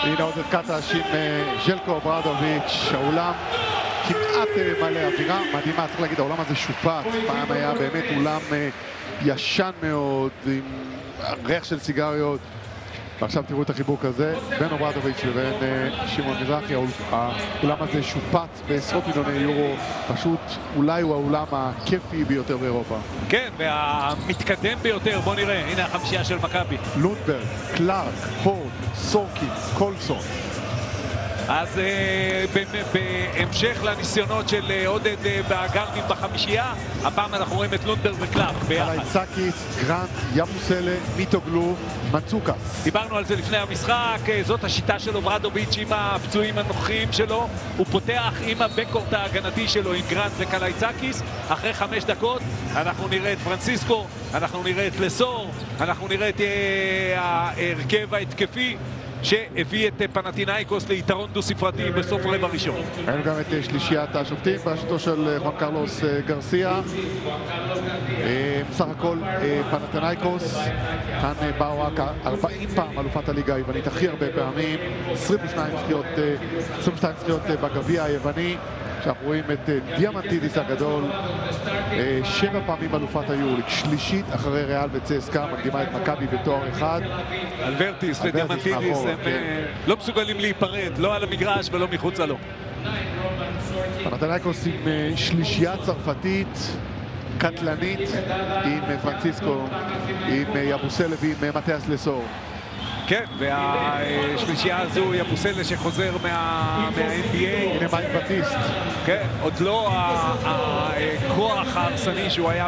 הנה עודד קטש עם ז'לקו אוברדוביץ', האולם כמעט מלא, אווירה מדהימה. צריך להגיד, העולם הזה שופץ, פעם היה באמת אולם ישן מאוד עם ריח של סיגריות, ועכשיו תראו את החיבוק הזה בין אוברדוביץ' לבין שמעון מזרחי. האולם הזה שופץ בעשרות מיליוני יורו, פשוט אולי הוא האולם הכיפי ביותר באירופה. כן, והמתקדם ביותר. בוא נראה, הנה החמישייה של מכבי: לונדברג, קלארק, הורד, סורקין, קולסון. אז בהמשך לניסיונות של עודד והגרדים בחמישייה, הפעם אנחנו רואים את לונדברג וקלארק ביחד. קלייצקיס, גרנט, יבוסלה, מיטוגלו, מצוקס. דיברנו על זה לפני המשחק, זאת השיטה של אוברדוביץ' עם הפצועים הנוכחיים שלו. הוא פותח עם הבקורט ההגנתי שלו עם גרנט וקלייצקיס. אחרי 5 דקות אנחנו נראה את פרנסיסקו, אנחנו נראה את לסור, אנחנו נראה את ההרכב ההתקפי שהביא את פנתינייקוס ליתרון דו-ספרתי בסוף רבע ראשון. ראינו גם את שלישיית השופטים בראשותו של חואן קרלוס גרסיה. בסך הכל פנתינייקוס כאן באו רק 40 פעם אלופת הליגה היוונית, הכי הרבה פעמים, 22 זכיות בגביע היווני. שאנחנו רואים את דיאמנטידיס הגדול, 7 פעמים אלופת היורוליג, שלישית אחרי ריאל וצסקה, מקדימה את מכבי בתואר אחד. אלברטיס ודיאמנטידיס הם לא מסוגלים להיפרד, לא על המגרש ולא מחוצה לו. פנתינייקוס עם שלישייה צרפתית קטלנית, עם פרנסיסקו, עם יבוסלה ועם מתיאס לסור. כן, והשלישייה הזו יבוסלה שחוזר מה-NBA. הנה מייק בטיסט. כן, עוד לא הכוח ההרסני שהוא היה